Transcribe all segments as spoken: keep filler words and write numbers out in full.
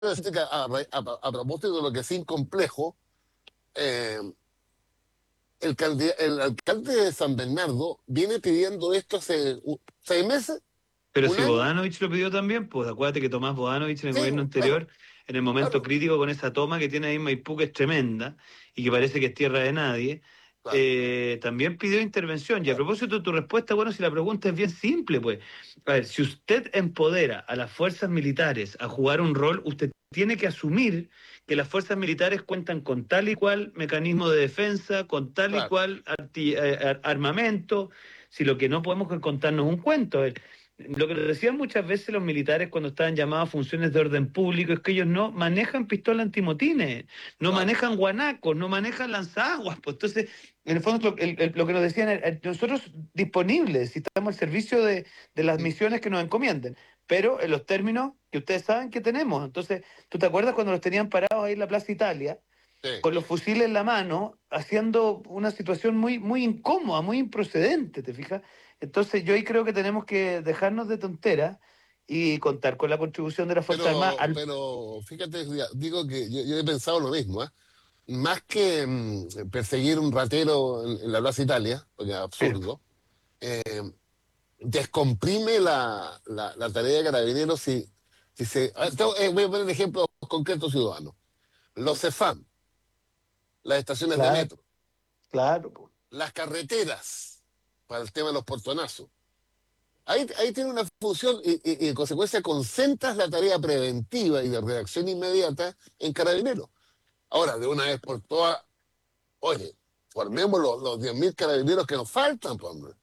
decirte que a, a, a, a propósito de lo que es incomplejo, eh, el, el alcalde de San Bernardo viene pidiendo esto hace uh, seis meses, Pero un si año. Bodanovich lo pidió también, pues acuérdate que Tomás Bodanovich en el Sí, gobierno claro, anterior, en el momento claro, crítico con esa toma que tiene ahí en Maipú, que es tremenda y que parece que es tierra de nadie, claro, eh, también pidió intervención. Y a claro. propósito de tu respuesta, bueno, si la pregunta es bien simple, pues, a ver, si usted empodera a las fuerzas militares a jugar un rol, usted tiene que asumir que las fuerzas militares cuentan con tal y cual mecanismo de defensa, con tal y Claro. cual arti- eh, armamento, si lo que no podemos es contarnos un cuento. eh, lo que decían muchas veces los militares cuando estaban llamados a funciones de orden público es que ellos no manejan pistola antimotines, no Claro. manejan guanacos, no manejan lanzaguas. Pues entonces, en el fondo, lo, el, el, lo que nos decían, era, nosotros disponibles, si estamos al servicio de, de las Sí, misiones que nos encomienden, pero en los términos que ustedes saben que tenemos. Entonces, ¿tú te acuerdas cuando los tenían parados ahí en la Plaza Italia? sí. Con los fusiles en la mano, haciendo una situación muy, muy incómoda, muy improcedente, ¿te fijas? Entonces yo ahí creo que tenemos que dejarnos de tonteras y contar con la contribución de las Fuerzas Armadas. Pero, Al... pero fíjate, digo que yo, yo he pensado lo mismo, ¿eh? Más que mm, perseguir un ratero en, en la Plaza Italia, porque es Sí, absurdo, eh, descomprime la, la, la tarea de carabineros si, si se... ah, tengo- eh, voy a poner ejemplos concretos ciudadanos. Los CEFAM, las estaciones de claro, metro, claro. Po. las carreteras, para el tema de los portonazos. Ahí, ahí tiene una función y, y- y en consecuencia concentras la tarea preventiva y de reacción inmediata en carabineros. Ahora, de una vez por todas, oye, formemos los, los diez mil carabineros que nos faltan, pues, hombre.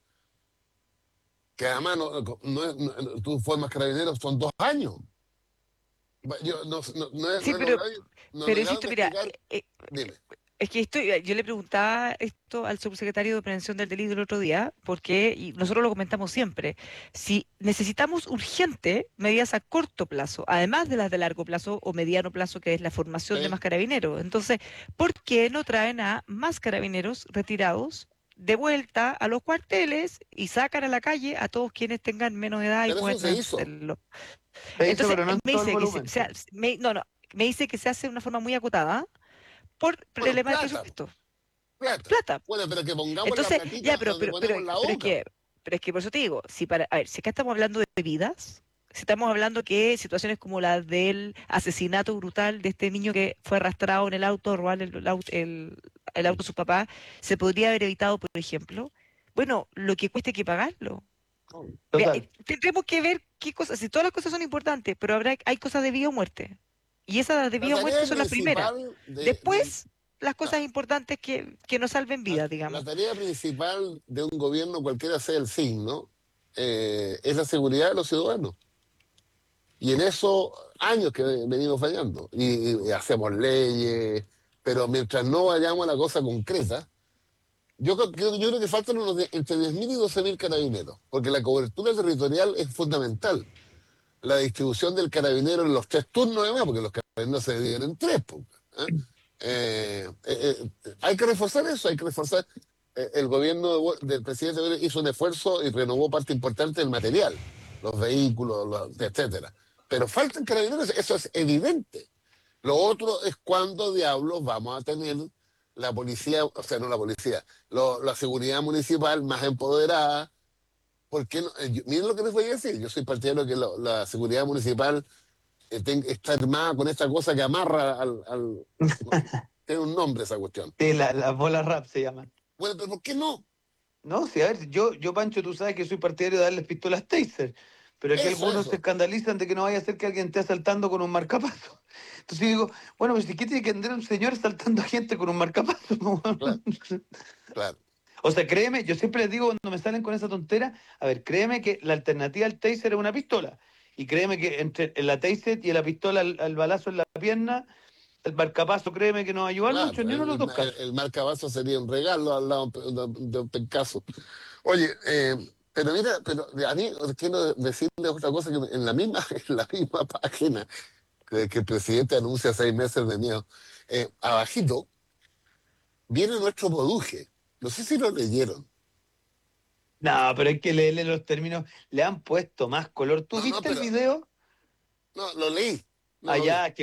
Que además no, no es- no- tú formas carabineros, son dos años. Yo no, no, no he, Sí, no he pero, logrado, no he pero logrado insisto, mira, investigar. eh, Dime. es que esto, yo le preguntaba esto al subsecretario de Prevención del Delito el otro día, porque, y nosotros lo comentamos siempre, si necesitamos urgente medidas a corto plazo, además de las de largo plazo o mediano plazo, que es la formación de Sí, más carabineros. Entonces, ¿por qué no traen a más carabineros retirados de vuelta a los cuarteles y sacan a la calle a todos quienes tengan menos edad y pero eso puedan se hizo. hacerlo? Se hizo, Entonces, pero no en me todo el dice que se, volumen. se ha- me- no, no, me dice que se hace de una forma muy acotada por Bueno, problema de plata, presupuesto. plata. Plata. Bueno, pero que pongamos la Entonces, ya, platita pero, donde pero, pero, ponemos la pero es oca. que, pero es que por eso te digo, si para, a ver, si acá estamos hablando de vidas, si estamos hablando que situaciones como la del asesinato brutal de este niño que fue arrastrado en el auto, a robar el, el, au- el- el auto de su papá, se podría haber evitado, por ejemplo. Bueno, lo que cueste que pagarlo. Vea, Total. eh, tendremos que ver qué cosas, si todas las cosas son importantes, pero habrá, hay cosas de vida o muerte. Y esas de La vida o muerte tarea son las primeras. principal de, de- Después, las cosas claro, importantes que, que nos salven la, vidas, la digamos. tarea principal de un gobierno, cualquiera sea el signo, eh, es la seguridad de los ciudadanos. Y en eso, años que venimos fallando. Y, y hacemos leyes, pero mientras no vayamos a la cosa concreta, yo, creo- yo, yo creo que faltan unos de- entre diez mil y doce mil carabineros, porque la cobertura territorial es fundamental. La distribución del carabinero en los tres turnos, además, porque los carabineros se dividen en tres. Po, ¿eh? Eh, eh, eh, hay que reforzar eso, hay que reforzar. Eh, el gobierno de Bo- del presidente Boric hizo un esfuerzo y renovó parte importante del material, los vehículos, los- etcétera. Pero faltan carabineros, eso es evidente. Lo otro es cuándo diablos vamos a tener la policía, o sea, no la policía, lo- la seguridad municipal más empoderada. Porque no, eh, yo- miren lo que les voy a decir, yo soy partidario de que lo- la seguridad municipal eh, ten- está armada con esta cosa que amarra al, al- tiene un nombre esa cuestión. Sí, la- las bolas rap se llaman. Bueno, pero ¿por qué no? No, sí, a ver, yo, yo, Pancho, tú sabes que soy partidario de darles pistolas Taser, pero aquí Eso, algunos se eso. escandalizan de que no vaya a ser que alguien esté asaltando con un marcapaso. Entonces yo digo, bueno, pues si qué tiene que andar un señor asaltando a gente con un marcapaso. ¿No? Claro, claro. O sea, créeme, yo siempre les digo cuando me salen con esa tontera, a ver, créeme que la alternativa al Taser es una pistola. Y créeme que entre la Taser y la pistola al, al balazo en la pierna, el marcapaso, créeme que nos va a ayudar mucho en Claro, ninguno de los el, dos el, casos. el marcabazo sería un regalo al lado de, de un pencazo. Oye, eh, pero mira, pero a mí quiero decirles otra cosa que en la misma, en la misma página que, que el presidente anuncia seis meses de miedo, eh, abajito viene nuestro produje. No sé si lo leyeron. No, pero hay que leerle los términos, le han puesto más color. ¿Tú No, no, viste el pero video? no, lo leí. No lo vi. Allá, que